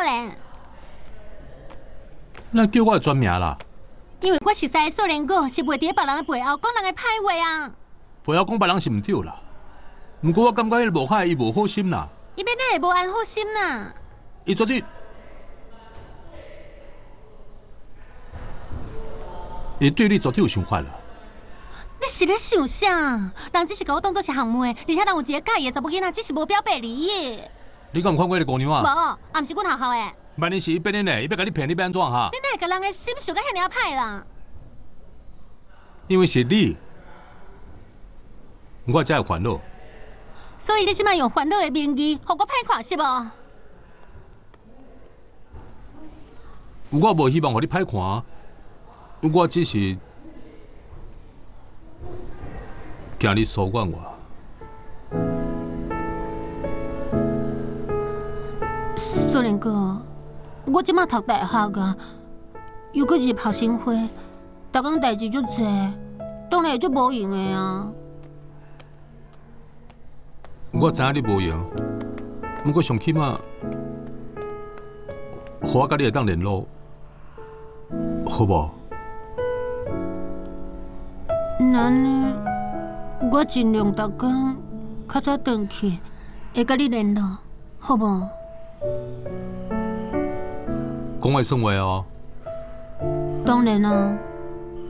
莲。 那叫我的全名啦。 因为我熟悉素莲哥是袂伫别人的背后讲人的歹话啊。 背后讲别人是唔对啦，不过我感觉迄个无海伊无好心啦。 伊要哪会无安好心呐？ 伊绝对，伊对你绝对有想法啦。 你是咧想啥？人只是甲我当作是项妹，而且人有一个介意的查某囡仔，只是无表白而已。 你敢有看过迄个姑娘啊？ 无，也毋是阮学校的。 万一是伊变恁的，伊要甲你骗，你要安怎哈？ 你哪会甲人的心想甲遐尔歹啦？ 因为是你，我才有烦恼。 所以你即摆用烦恼的名义，互我歹看是无？ 我无希望互你歹看，我只是惊你疏远我。 素莲哥，我即摆读大学啊，又搁入学生会，逐工代志足多，当然会足无用的啊。 我知影你无用，不过上起码，互我甲你会当联络，好无？ 那呢，我尽量逐工较早回去，会甲你联络，好无？ 讲话算话哦。 当然啊。